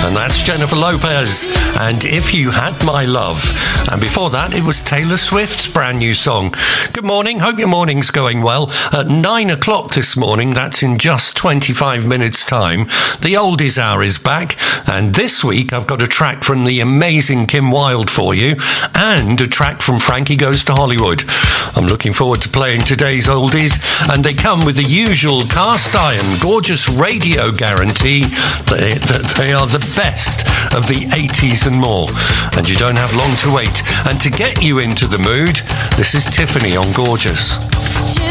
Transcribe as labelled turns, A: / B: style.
A: and that's Jennifer Lopez and If You Had My Love. And before that, it was Taylor Swift's brand new song. Good morning, hope your morning's going well. At 9 o'clock this morning, that's in just 25 minutes time, the Oldies Hour is back, and this week I've got a track from the amazing Kim Wilde for you, and a track from Frankie Goes to Hollywood. I'm looking forward to playing today's oldies, and they come with the usual cast iron, gorgeous radio guarantee that they are the best of the 80s and more. And you don't have long to wait. And to get you into the mood, this is Tiffany on Gorgeous.